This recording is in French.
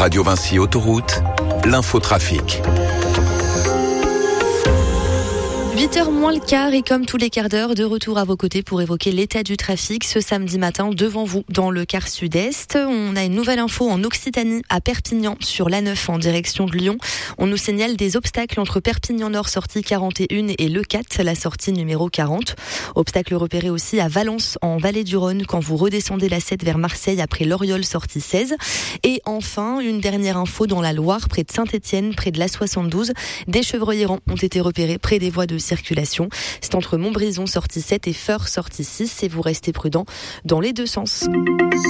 Radio Vinci Autoroute, l'infotrafic. 8h moins le quart et comme tous les quarts d'heure, de retour à vos côtés pour évoquer l'état du trafic ce samedi matin devant vous dans le quart sud-est. On a une nouvelle info en Occitanie à Perpignan sur l'A9 en direction de Lyon. On nous signale des obstacles entre Perpignan Nord sortie 41 et Le 4, la sortie numéro 40. Obstacles repérés aussi à Valence en Vallée du Rhône quand vous redescendez la 7 vers Marseille après Loriol sortie 16. Et enfin, une dernière info dans la Loire près de Saint-Étienne, près de l'A72. Des chevreuils errants ont été repérés près des voies de circulation. C'est entre Montbrison sortie 7 et Feurs sortie 6 et vous restez prudent dans les deux sens.